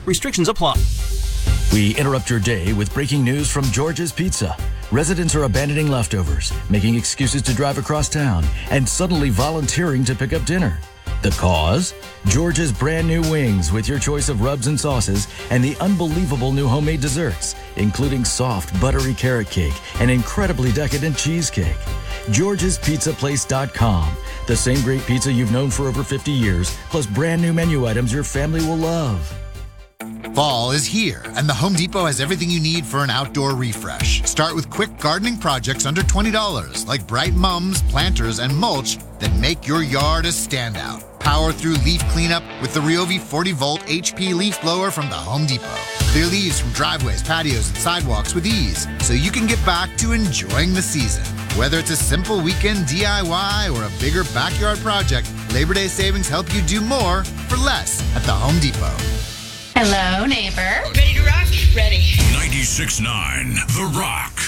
Restrictions apply. We interrupt your day with breaking news from George's Pizza. Residents are abandoning leftovers, making excuses to drive across town, and suddenly volunteering to pick up dinner. The cause? George's brand new wings with your choice of rubs and sauces and the unbelievable new homemade desserts, including soft, buttery carrot cake and incredibly decadent cheesecake. George'sPizzaPlace.com. The same great pizza you've known for over 50 years, plus brand new menu items your family will love. Fall is here, and the Home Depot has everything you need for an outdoor refresh. Start with quick gardening projects under $20, like bright mums, planters, and mulch that make your yard a standout. Power through leaf cleanup with the Ryobi 40-volt HP leaf blower from the Home Depot. Clear leaves from driveways, patios, and sidewalks with ease, so you can get back to enjoying the season. Whether it's a simple weekend DIY or a bigger backyard project, Labor Day savings help you do more for less at the Home Depot. Hello, neighbor. Ready to rock? Ready. 96.9 The Rock.